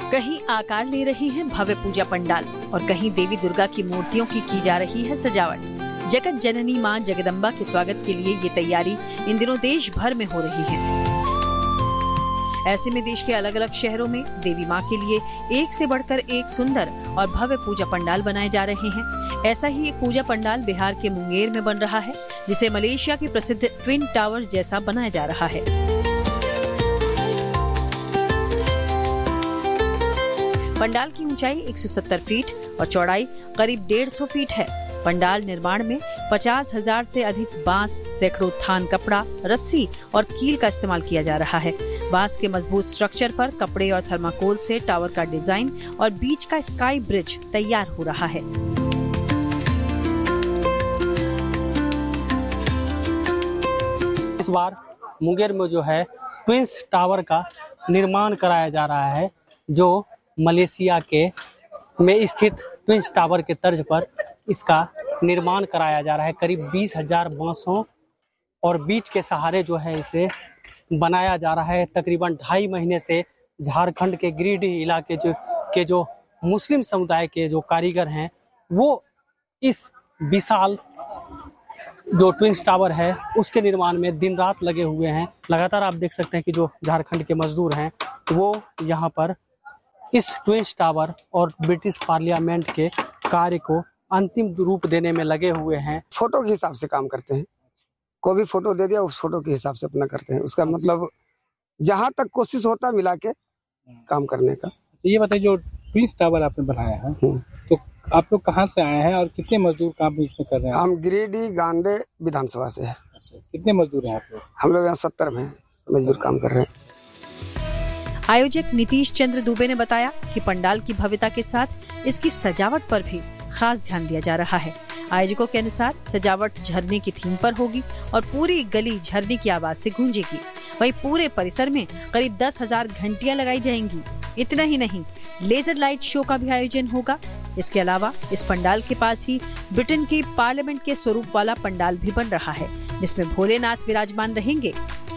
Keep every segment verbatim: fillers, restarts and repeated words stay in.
कहीं आकार ले रहे हैं भव्य पूजा पंडाल और कहीं देवी दुर्गा की मूर्तियों की की जा रही है सजावट। जगत जननी मां जगदम्बा के स्वागत के लिए ये तैयारी इन दिनों देश भर में हो रही है। ऐसे में देश के अलग अलग शहरों में देवी मां के लिए एक से बढ़कर एक सुंदर और भव्य पूजा पंडाल बनाए जा रहे हैं। ऐसा ही एक पूजा पंडाल बिहार के मुंगेर में बन रहा है, जिसे मलेशिया के प्रसिद्ध ट्विन टावर जैसा बनाया जा रहा है। पंडाल की ऊंचाई एक सौ सत्तर फीट और चौड़ाई करीब डेढ़ सौ फीट है। पंडाल निर्माण में पचास हजार से अधिक बांस, सैकड़ों थान कपड़ा, रस्सी और कील का इस्तेमाल किया जा रहा है। बांस के मजबूत स्ट्रक्चर पर कपड़े और थर्माकोल से टावर का डिजाइन और बीच का स्काई ब्रिज तैयार हो रहा है। इस बार मुंगेर में जो है ट्विंस टावर का निर्माण कराया जा रहा है, जो मलेशिया के में स्थित ट्विंस टावर के तर्ज पर इसका निर्माण कराया जा रहा है। करीब बीस हजार बांसों और बीच के सहारे जो है इसे बनाया जा रहा है। तकरीबन ढाई महीने से झारखंड के गिरिडीह इलाके जो के जो मुस्लिम समुदाय के जो कारीगर हैं, वो इस विशाल जो ट्विंस टावर है उसके निर्माण में दिन रात लगे हुए हैं। लगातार आप देख सकते हैं कि जो झारखंड के मजदूर हैं वो यहाँ पर इस ट्विंस टावर और ब्रिटिश पार्लियामेंट के कार्य को अंतिम रूप देने में लगे हुए हैं। फोटो के हिसाब से काम करते हैं, कोई भी फोटो दे दिया उस फोटो के हिसाब से अपना करते हैं। उसका मतलब जहाँ तक कोशिश होता मिला के काम करने का। तो ये बताइए, जो ट्विंस टावर आपने बनाया है तो आप लोग कहाँ से आए हैं और कितने मजदूर काम इसमें कर रहे हैं? हम गिरिडीह गांडे विधानसभा से है। अच्छा, कितने मजदूर हैं आप लोग? हम लोग यहाँ सत्तर में मजदूर काम कर रहे हैं। आयोजक नीतीश चंद्र दुबे ने बताया कि पंडाल की भव्यता के साथ इसकी सजावट पर भी खास ध्यान दिया जा रहा है। आयोजकों के अनुसार सजावट झरने की थीम पर होगी और पूरी गली झरने की आवाज से गूंजेगी। वहीं पूरे परिसर में करीब दस हजार घंटियां लगाई जाएंगी। इतना ही नहीं, लेजर लाइट शो का भी आयोजन होगा। इसके अलावा इस पंडाल के पास ही ब्रिटेन की पार्लियामेंट के स्वरूप वाला पंडाल भी बन रहा है, जिसमें भोलेनाथ विराजमान रहेंगे।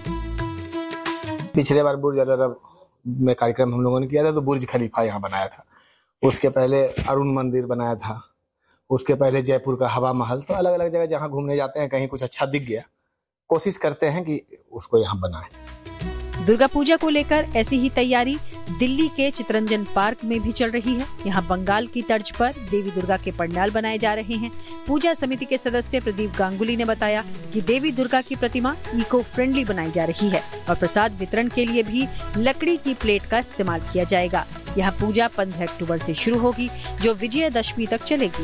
पिछले बार बुर्ज अल में कार्यक्रम हम लोगों ने किया था तो बुर्ज खलीफा यहाँ बनाया था। उसके पहले अरुण मंदिर बनाया था। उसके पहले जयपुर का हवा महल। तो अलग अलग जगह जहाँ घूमने जाते हैं, कहीं कुछ अच्छा दिख गया, कोशिश करते हैं कि उसको यहाँ बनाएं। दुर्गा पूजा को लेकर ऐसी ही तैयारी दिल्ली के चितरंजन पार्क में भी चल रही है। यहाँ बंगाल की तर्ज पर देवी दुर्गा के पंडाल बनाए जा रहे हैं। पूजा समिति के सदस्य प्रदीप गांगुली ने बताया कि देवी दुर्गा की प्रतिमा इको फ्रेंडली बनाई जा रही है और प्रसाद वितरण के लिए भी लकड़ी की प्लेट का इस्तेमाल किया जाएगा। यह पूजा पंद्रह अक्टूबर से शुरू होगी, जो विजयदशमी तक चलेगी।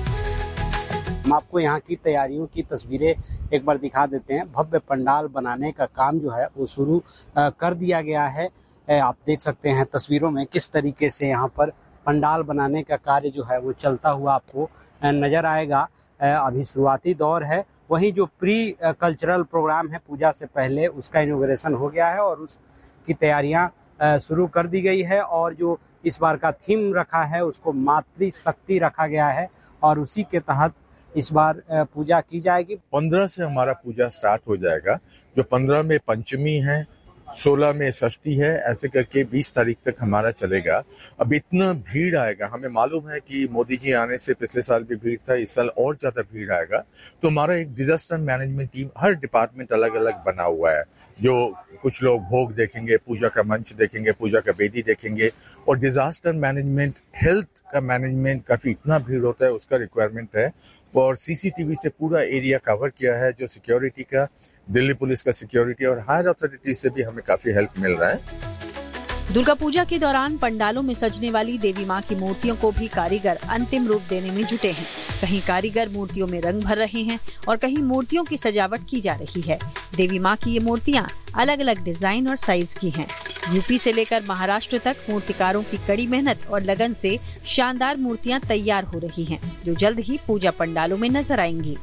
हम आपको यहाँ की तैयारियों की तस्वीरें एक बार दिखा देते हैं। भव्य पंडाल बनाने का काम जो है वो शुरू कर दिया गया है। आप देख सकते हैं तस्वीरों में किस तरीके से यहाँ पर पंडाल बनाने का कार्य जो है वो चलता हुआ आपको नजर आएगा। अभी शुरुआती दौर है। वहीं जो प्री कल्चरल प्रोग्राम है पूजा से पहले, उसका इनॉग्रेशन हो गया है और उसकी तैयारियां शुरू कर दी गई है। और जो इस बार का थीम रखा है उसको मातृशक्ति रखा गया है और उसी के तहत इस बार पूजा की जाएगी। पंद्रह से हमारा पूजा स्टार्ट हो जाएगा, जो पंद्रह में पंचमी है, सोलह में षष्ठी है, ऐसे करके बीस तारीख तक हमारा चलेगा। अब इतना भीड़ आएगा, हमें मालूम है कि मोदी जी आने से पिछले साल भी भीड़ था, इस साल और ज्यादा भीड़ आएगा। तो हमारा एक डिजास्टर मैनेजमेंट टीम, हर डिपार्टमेंट अलग अलग बना हुआ है। जो कुछ लोग भोग देखेंगे, पूजा का मंच देखेंगे, पूजा का वेदी देखेंगे, और डिजास्टर मैनेजमेंट, हेल्थ का मैनेजमेंट, काफी इतना भीड़ होता है उसका रिक्वायरमेंट है। और सीसीटीवी से पूरा एरिया कवर किया है, जो सिक्योरिटी का, दिल्ली पुलिस का सिक्योरिटी और हायर अथॉरिटी से भी हमें काफी हेल्प मिल रहा है। दुर्गा पूजा के दौरान पंडालों में सजने वाली देवी मां की मूर्तियों को भी कारीगर अंतिम रूप देने में जुटे हैं। कहीं कारीगर मूर्तियों में रंग भर रहे हैं और कहीं मूर्तियों की सजावट की जा रही है। देवी मां की ये मूर्तियां अलग अलग डिजाइन और साइज की हैं। यूपी से लेकर महाराष्ट्र तक मूर्तिकारों की कड़ी मेहनत और लगन से शानदार मूर्तियां तैयार हो रही हैं, जो जल्द ही पूजा पंडालों में नजर आएंगी।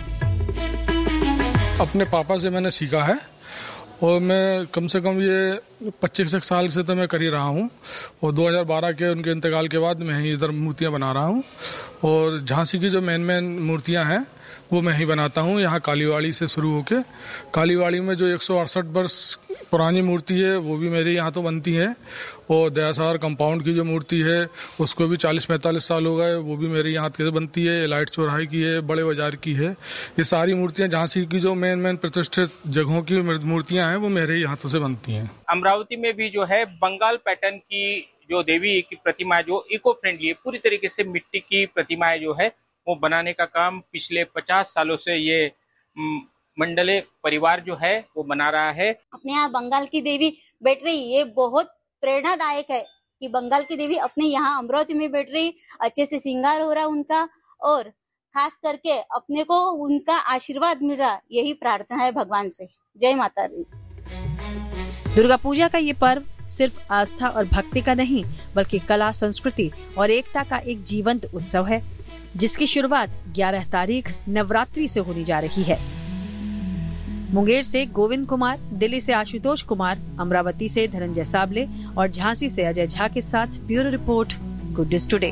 अपने पापा से मैंने सीखा है और मैं कम से कम ये पच्चीस साल से तो मैं कर ही रहा हूँ। और दो हज़ार बारह के उनके इंतकाल के बाद मैं इधर मूर्तियाँ बना रहा हूँ। और झांसी की जो मेन मेन मूर्तियाँ हैं वो मैं ही बनाता हूँ। यहाँ कालीवाड़ी से शुरू होके कालीवाड़ी में जो एक सौ अड़सठ वर्ष पुरानी मूर्ति है वो भी मेरे यहाँ तो बनती है, और दयासार कंपाउंड की जो मूर्ति है उसको भी चालीस पैंतालीस साल हो गए, वो भी मेरे यहाँ से बनती है। लाइट चौराहे की है, बड़े बाजार की है। ये सारी मूर्तियाँ झांसी की जो मेन मेन प्रतिष्ठित जगहों की मूर्तियाँ हैं वो मेरे यहाँ से बनती हैं। अमरावती में भी जो है बंगाल पैटर्न की जो देवी की प्रतिमा जो इको फ्रेंडली है, पूरी तरीके से मिट्टी की प्रतिमाएं जो है वो बनाने का काम पिछले पचास सालों से ये मंडले परिवार जो है वो बना रहा है। अपने यहाँ बंगाल की देवी बैठ रही, ये बहुत प्रेरणादायक है कि बंगाल की देवी अपने यहाँ अमरावती में बैठ रही, अच्छे से श्रृंगार हो रहा उनका, और खास करके अपने को उनका आशीर्वाद मिल रहा, यही प्रार्थना है भगवान से। जय माता दी। दुर्गा पूजा का ये पर्व सिर्फ आस्था और भक्ति का नहीं बल्कि कला, संस्कृति और एकता का एक जीवंत उत्सव है, जिसकी शुरुआत ग्यारह तारीख नवरात्रि से होने जा रही है। मुंगेर से गोविंद कुमार, दिल्ली से आशुतोष कुमार, अमरावती से धनंजय साबले और झांसी से अजय झा के साथ bureau report, good news today.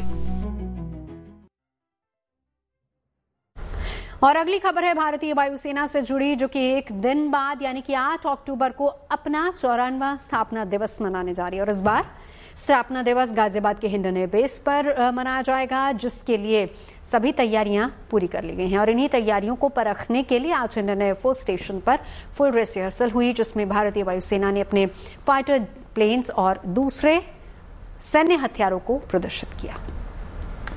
और अगली खबर है भारतीय वायुसेना से जुड़ी, जो कि एक दिन बाद यानी कि आठ अक्टूबर को अपना चौरानवा स्थापना दिवस मनाने जा रही है। और इस बार स्थापना दिवस गाजियाबाद के हिंडन एयर बेस पर मनाया जाएगा, जिसके लिए सभी तैयारियां पूरी कर ली गई हैं। और इन्हीं तैयारियों को परखने के लिए आज हिंडन एयरफोर्स स्टेशन पर फुल ड्रेस रिहर्सल हुई, जिसमें भारतीय वायुसेना ने अपने फाइटर प्लेन्स और दूसरे सैन्य हथियारों को प्रदर्शित किया।